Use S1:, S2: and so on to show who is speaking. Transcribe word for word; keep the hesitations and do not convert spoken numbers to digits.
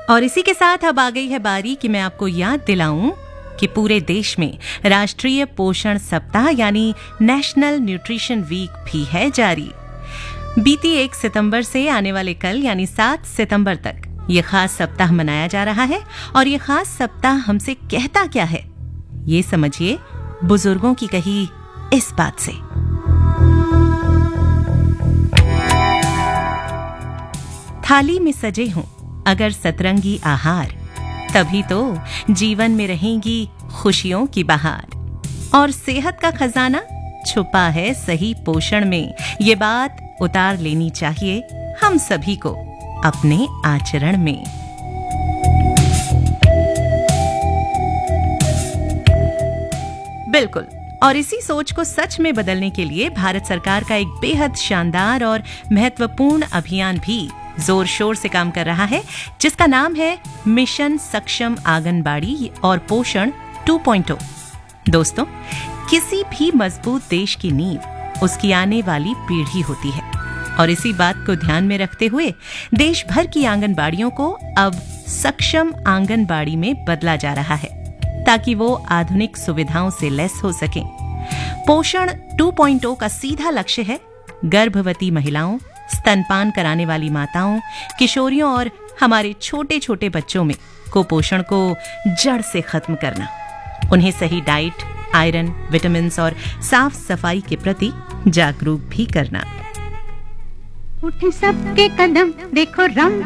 S1: और इसी के साथ अब आ गई है बारी कि मैं आपको याद दिलाऊं कि पूरे देश में राष्ट्रीय पोषण सप्ताह यानी नेशनल न्यूट्रिशन वीक भी है जारी। बीती एक सितंबर से आने वाले कल यानी सात सितंबर तक ये खास सप्ताह मनाया जा रहा है। और ये खास सप्ताह हमसे कहता क्या है, ये समझिए बुजुर्गों की कही इस बात से। थाली में सजे हों अगर सतरंगी आहार, तभी तो जीवन में रहेंगी खुशियों की बहार। और सेहत का खजाना छुपा है सही पोषण में, ये बात उतार लेनी चाहिए हम सभी को अपने आचरण में। बिल्कुल, और इसी सोच को सच में बदलने के लिए भारत सरकार का एक बेहद शानदार और महत्वपूर्ण अभियान भी जोर शोर से काम कर रहा है, जिसका नाम है मिशन सक्षम आंगनबाड़ी और पोषण टू पॉइंट ओ। दोस्तों, किसी भी मजबूत देश की नींव उसकी आने वाली पीढ़ी होती है। और इसी बात को ध्यान में रखते हुए देश भर की आंगनबाड़ियों को अब सक्षम आंगनबाड़ी में बदला जा रहा है, ताकि वो आधुनिक सुविधाओं से लैस हो सकें। पोषण टू पॉइंट ओ का सीधा लक्ष्य है गर्भवती महिलाओं, स्तनपान कराने वाली माताओं, किशोरियों और हमारे छोटे छोटे बच्चों में कुपोषण को जड़ से खत्म करना। उन्हें सही डाइट, आयरन, विटामिन्स और साफ सफाई के प्रति जागरूक भी करना।
S2: उठे सबके कदम, देखो रंग